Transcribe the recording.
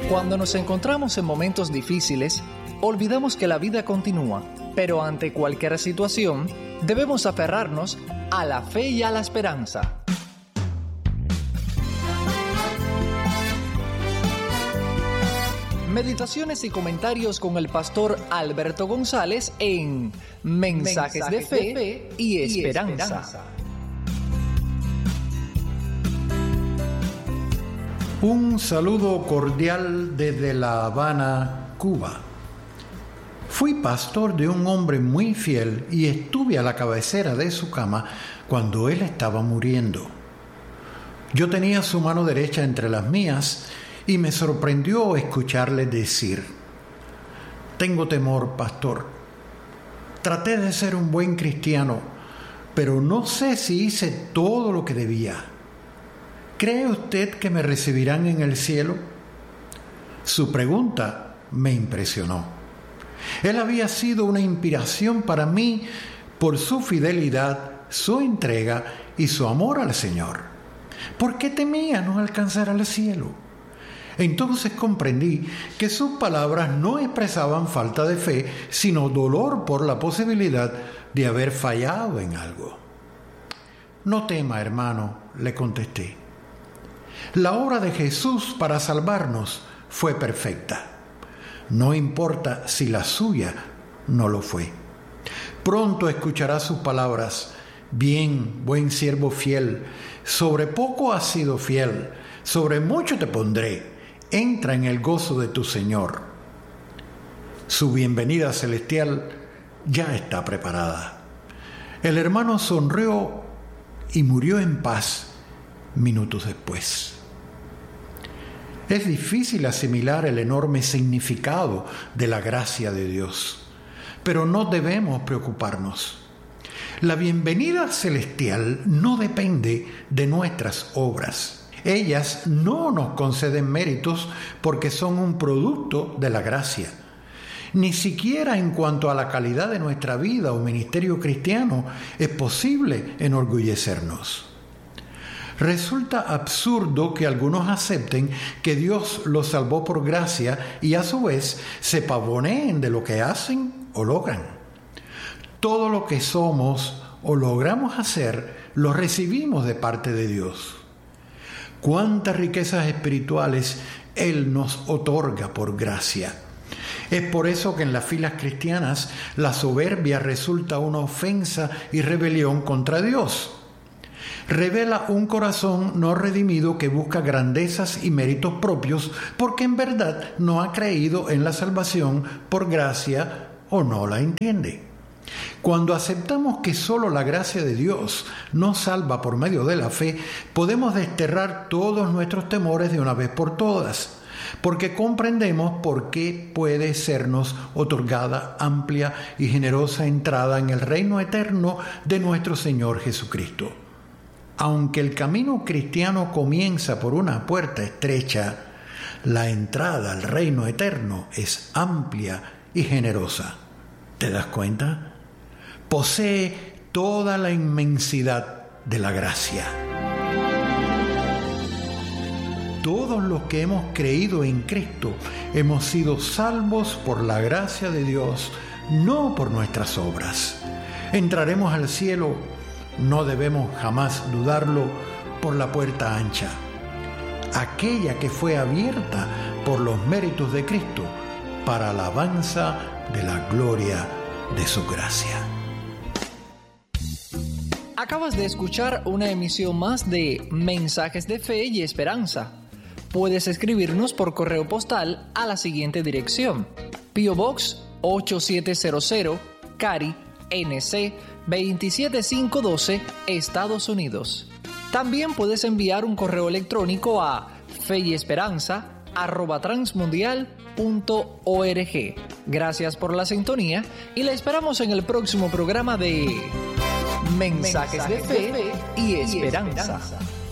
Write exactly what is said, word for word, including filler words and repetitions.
Cuando nos encontramos en momentos difíciles, olvidamos que la vida continúa, pero ante cualquier situación, debemos aferrarnos a la fe y a la esperanza. Meditaciones y comentarios con el pastor Alberto González en Mensajes, Mensajes de, fe de Fe y Esperanza. Y esperanza. Un saludo cordial desde La Habana, Cuba. Fui pastor de un hombre muy fiel y estuve a la cabecera de su cama cuando él estaba muriendo. Yo tenía su mano derecha entre las mías y me sorprendió escucharle decir: tengo temor, pastor. Traté de ser un buen cristiano, pero no sé si hice todo lo que debía. ¿Cree usted que me recibirán en el cielo? Su pregunta me impresionó. Él había sido una inspiración para mí por su fidelidad, su entrega y su amor al Señor. ¿Por qué temía no alcanzar al cielo? Entonces comprendí que sus palabras no expresaban falta de fe, sino dolor por la posibilidad de haber fallado en algo. No tema, hermano, le contesté. La obra de Jesús para salvarnos fue perfecta. No importa si la suya no lo fue. Pronto escuchará sus palabras: bien, buen siervo fiel, sobre poco has sido fiel, sobre mucho te pondré. Entra en el gozo de tu Señor. Su bienvenida celestial ya está preparada. El hermano sonrió y murió en paz minutos después. Es difícil asimilar el enorme significado de la gracia de Dios, pero no debemos preocuparnos. La bienvenida celestial no depende de nuestras obras. Ellas no nos conceden méritos porque son un producto de la gracia. Ni siquiera en cuanto a la calidad de nuestra vida o ministerio cristiano es posible enorgullecernos. Resulta absurdo que algunos acepten que Dios los salvó por gracia y a su vez se pavoneen de lo que hacen o logran. Todo lo que somos o logramos hacer lo recibimos de parte de Dios. Cuántas riquezas espirituales Él nos otorga por gracia. Es por eso que en las filas cristianas la soberbia resulta una ofensa y rebelión contra Dios. Revela un corazón no redimido que busca grandezas y méritos propios porque en verdad no ha creído en la salvación por gracia o no la entiende. Cuando aceptamos que solo la gracia de Dios nos salva por medio de la fe, podemos desterrar todos nuestros temores de una vez por todas, porque comprendemos por qué puede sernos otorgada amplia y generosa entrada en el reino eterno de nuestro Señor Jesucristo. Aunque el camino cristiano comienza por una puerta estrecha, la entrada al reino eterno es amplia y generosa. ¿Te das cuenta? Posee toda la inmensidad de la gracia. Todos los que hemos creído en Cristo hemos sido salvos por la gracia de Dios, no por nuestras obras. Entraremos al cielo, no debemos jamás dudarlo, por la puerta ancha, aquella que fue abierta por los méritos de Cristo para alabanza de la gloria de su gracia. Acabas de escuchar una emisión más de Mensajes de Fe y Esperanza. Puedes escribirnos por correo postal a la siguiente dirección: P O Box ocho siete cero cero, Cary, N C veintisiete mil quinientos doce, Estados Unidos. También puedes enviar un correo electrónico a feyesperanza arroba transmundial punto org. Gracias por la sintonía y la esperamos en el próximo programa de Mensajes, Mensajes de Fe y Esperanza. Y esperanza.